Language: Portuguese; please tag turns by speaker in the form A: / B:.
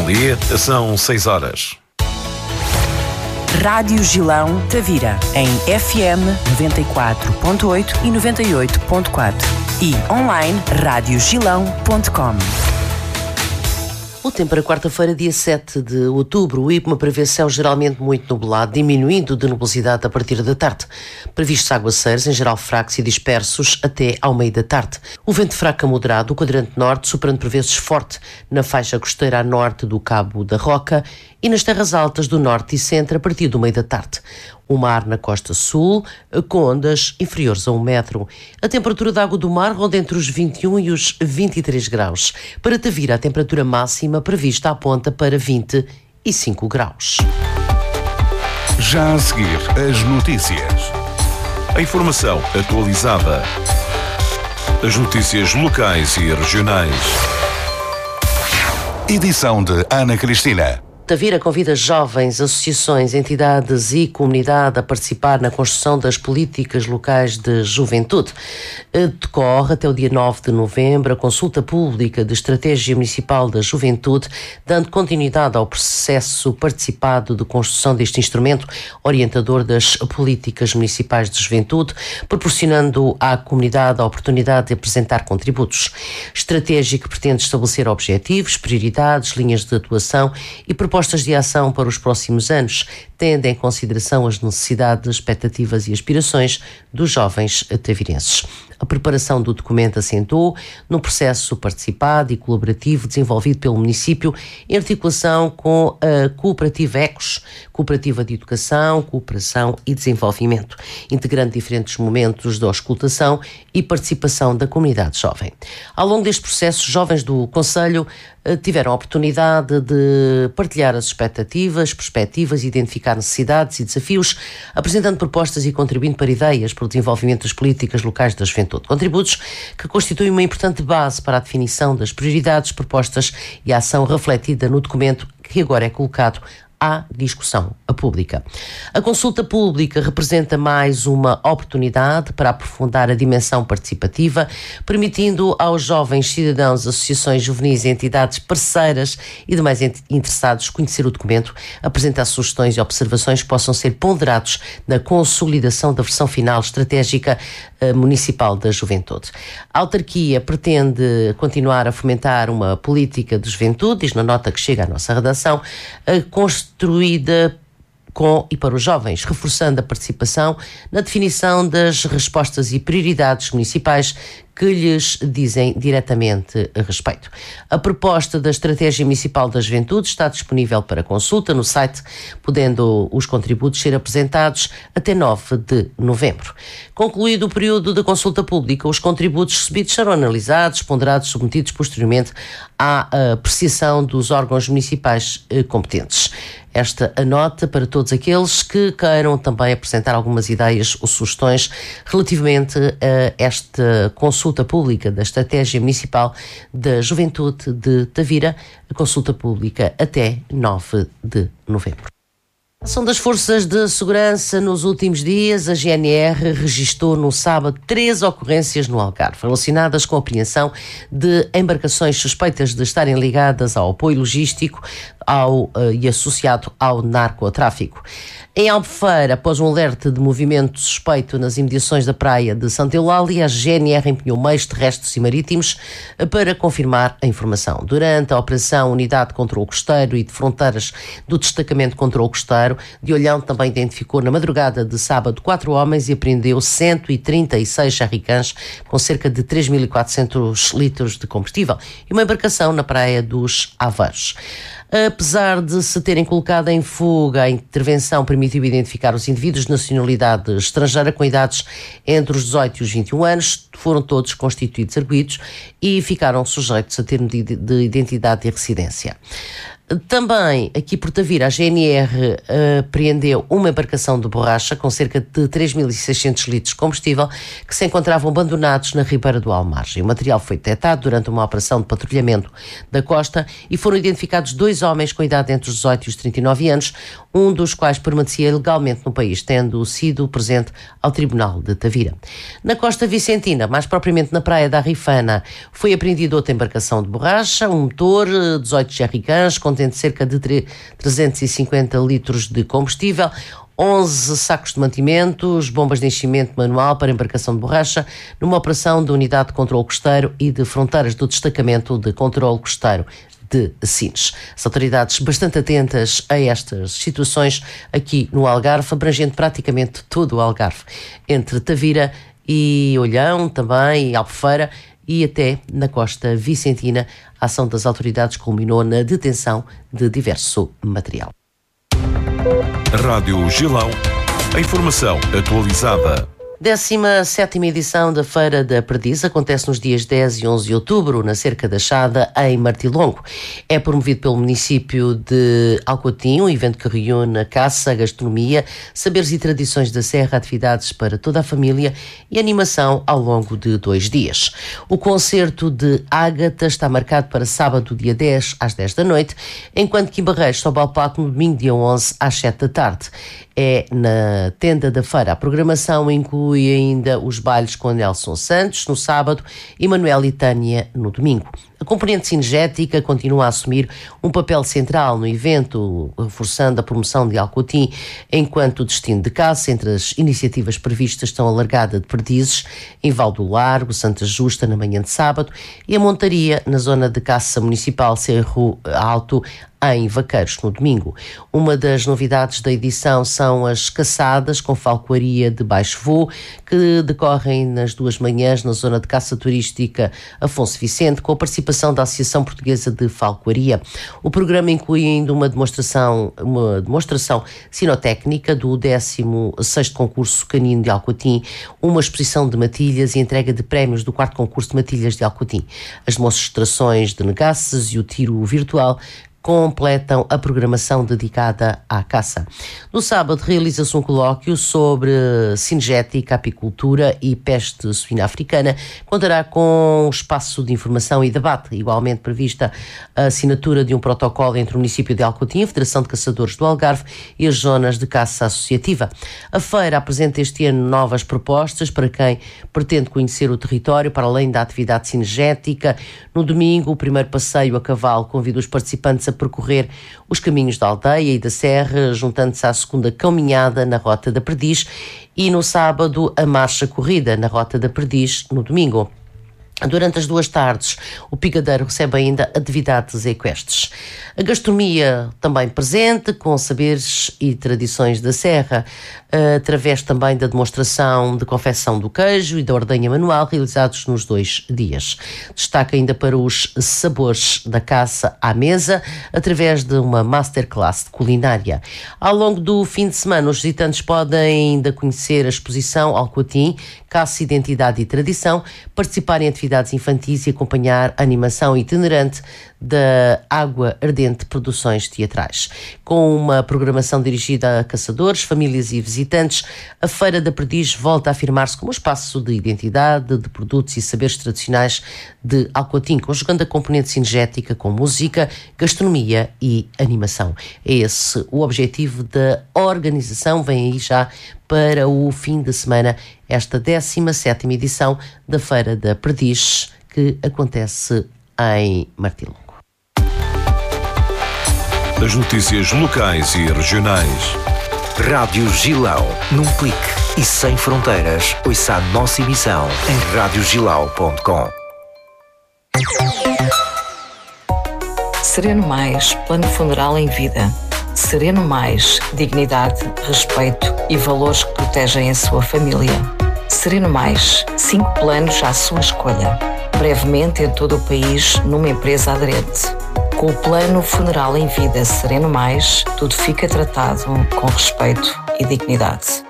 A: dia, são 6 horas.
B: Rádio Gilão Tavira, em FM 94.8 e 98.4 e online radiogilão.com.
C: O tempo para quarta-feira, dia 7 de outubro, o IPMA prevê céu geralmente muito nublado, diminuindo de nubosidade a partir da tarde. Previstos aguaceiros, em geral fracos e dispersos, até ao meio da tarde. O vento fraco a moderado, o quadrante norte, soprando por vezes forte na faixa costeira a norte do Cabo da Roca e nas terras altas do norte e centro a partir do meio da tarde. O mar na costa sul, com ondas inferiores a 1 metro. A temperatura da água do mar ronda entre os 21 e os 23 graus. Para Tavira, a temperatura máxima prevista aponta para 25 graus.
A: Já a seguir, as notícias. A informação atualizada. As notícias locais e regionais. Edição de Ana Cristina.
C: Tavira convida jovens, associações, entidades e comunidade a participar na construção das políticas locais de juventude. Decorre até o dia 9 de novembro a consulta pública de estratégia municipal da juventude, dando continuidade ao processo participado de construção deste instrumento orientador das políticas municipais de juventude, proporcionando à comunidade a oportunidade de apresentar contributos. Estratégia que pretende estabelecer objetivos, prioridades, linhas de atuação e propostas de ação para os próximos anos, tendo em consideração as necessidades, expectativas e aspirações dos jovens tavirenses. A preparação do documento assentou no processo participado e colaborativo desenvolvido pelo município em articulação com a Cooperativa ECOS, Cooperativa de Educação, Cooperação e Desenvolvimento, integrando diferentes momentos da auscultação e participação da comunidade jovem. Ao longo deste processo, jovens do Conselho tiveram a oportunidade de partilhar as expectativas, perspectivas, identificar necessidades e desafios, apresentando propostas e contribuindo para ideias para o desenvolvimento das políticas locais da juventude. Contributos que constituem uma importante base para a definição das prioridades, propostas e a ação refletida no documento que agora é colocado à discussão pública. A consulta pública representa mais uma oportunidade para aprofundar a dimensão participativa, permitindo aos jovens cidadãos, associações juvenis, entidades parceiras e demais interessados conhecer o documento, apresentar sugestões e observações que possam ser ponderados na consolidação da versão final estratégica municipal da juventude. A autarquia pretende continuar a fomentar uma política de juventude, diz na nota que chega à nossa redação, construída com e para os jovens, reforçando a participação na definição das respostas e prioridades municipais que lhes dizem diretamente a respeito. A proposta da Estratégia Municipal da Juventude está disponível para consulta no site, podendo os contributos ser apresentados até 9 de novembro. Concluído o período da consulta pública, os contributos recebidos serão analisados, ponderados, submetidos posteriormente à apreciação dos órgãos municipais competentes. Esta a nota para todos aqueles que queiram também apresentar algumas ideias ou sugestões relativamente a esta consulta pública da Estratégia Municipal da Juventude de Tavira, a consulta pública até 9 de novembro. A ação das forças de segurança nos últimos dias, a GNR registou no sábado 3 ocorrências no Algarve, relacionadas com a apreensão de embarcações suspeitas de estarem ligadas ao apoio logístico e associado ao narcotráfico. Em Albufeira, após um alerta de movimento suspeito nas imediações da praia de Santa Eulália, a GNR empenhou meios terrestres e marítimos para confirmar a informação. Durante a operação Unidade de Controlo Costeiro e de Fronteiras do Destacamento de Controlo Costeiro, de Olhão também identificou na madrugada de sábado 4 homens e apreendeu 136 jerrycans com cerca de 3.400 litros de combustível e uma embarcação na praia dos Aveiros. Apesar de se terem colocado em fuga, a intervenção permitiu identificar os indivíduos de nacionalidade estrangeira com idades entre os 18 e os 21 anos, foram todos constituídos arguidos e ficaram sujeitos a termo de identidade e residência. Também, aqui por Tavira, a GNR apreendeu uma embarcação de borracha com cerca de 3.600 litros de combustível que se encontravam abandonados na ribeira do Almargem. O material foi detectado durante uma operação de patrulhamento da costa e foram identificados 2 2 homens com idade entre os 18 e os 39 anos, um dos quais permanecia ilegalmente no país, tendo sido presente ao Tribunal de Tavira. Na costa vicentina, mais propriamente na praia da Rifana, foi apreendido outra embarcação de borracha, um motor, 18 jerrycans, contendo cerca de 350 litros de combustível, 11 sacos de mantimentos, bombas de enchimento manual para embarcação de borracha, numa operação da Unidade de Controlo Costeiro e de Fronteiras do Destacamento de Controlo Costeiro de Sines. As autoridades bastante atentas a estas situações aqui no Algarve, abrangendo praticamente todo o Algarve, entre Tavira e Olhão também, e Albufeira, e até na costa vicentina, a ação das autoridades culminou na detenção de diverso material.
A: Rádio Gilão, a informação atualizada.
C: 17ª edição da Feira da Perdiz acontece nos dias 10 e 11 de outubro, na Cerca da Chada, em Martilongo. É promovido pelo município de Alcotim, um evento que reúne a caça, a gastronomia, saberes e tradições da serra, atividades para toda a família e animação ao longo de 2 dias. O concerto de Ágata está marcado para sábado, dia 10, às 10 da noite, enquanto que em Barreiros sobe ao palco no domingo, dia 11, às 7 da tarde. É na tenda da feira. A programação inclui ainda os bailes com Nelson Santos no sábado e Manuel e Tânia no domingo. A componente cinegética continua a assumir um papel central no evento, reforçando a promoção de Alcotim enquanto destino de caça. Entre as iniciativas previstas estão a largada de perdizes em Val do Largo, Santa Justa, na manhã de sábado, e a montaria na zona de caça municipal Cerro Alto, em Vaqueiros, no domingo. Uma das novidades da edição são as caçadas com falcoaria de baixo voo, que decorrem nas 2 manhãs na zona de caça turística Afonso Vicente, com a participação da Associação Portuguesa de Falcoaria. O programa inclui ainda uma demonstração cinotécnica do 16º concurso canino de Alcotim, uma exposição de matilhas e entrega de prémios do 4º concurso de matilhas de Alcotim. As demonstrações de negaças e o tiro virtual completam a programação dedicada à caça. No sábado realiza-se um colóquio sobre cinegética, apicultura e peste suína africana. Contará com um espaço de informação e debate, igualmente prevista a assinatura de um protocolo entre o município de Alcotim, a Federação de Caçadores do Algarve e as zonas de caça associativa. A feira apresenta este ano novas propostas para quem pretende conhecer o território, para além da atividade cinegética. No domingo, o primeiro passeio a cavalo convida os participantes a percorrer os caminhos da aldeia e da serra, juntando-se à segunda caminhada na Rota da Perdiz, e no sábado a marcha corrida na Rota da Perdiz no domingo. Durante as 2 tardes, o Picadeiro recebe ainda atividades equestres. A gastronomia também presente, com saberes e tradições da serra, através também da demonstração de confecção do queijo e da ordenha manual, realizados nos 2 dias. Destaca ainda para os sabores da caça à mesa, através de uma masterclass de culinária. Ao longo do fim de semana, os visitantes podem ainda conhecer a exposição Alcotim, Caça, Identidade e Tradição, participar em atividades infantis e acompanhar a animação itinerante da Água Ardente Produções Teatrais. Com uma programação dirigida a caçadores, famílias e visitantes, a Feira da Perdiz volta a afirmar-se como um espaço de identidade, de produtos e saberes tradicionais de Alcotim, conjugando a componente cinegética com música, gastronomia e animação. É esse o objetivo da organização. Vem aí já para o fim de semana esta 17ª edição da Feira da Perdiz, que acontece em Martilongo.
A: As notícias locais e regionais.
D: Rádio Gilão, num clique e sem fronteiras. Ouça a nossa emissão em radiogilau.com.
E: Sereno Mais, plano funeral em vida. Sereno Mais, dignidade, respeito e valores que protegem a sua família. Sereno Mais, 5 planos à sua escolha. Brevemente em todo o país, numa empresa aderente. Com o plano funeral em vida Sereno Mais, tudo fica tratado com respeito e dignidade.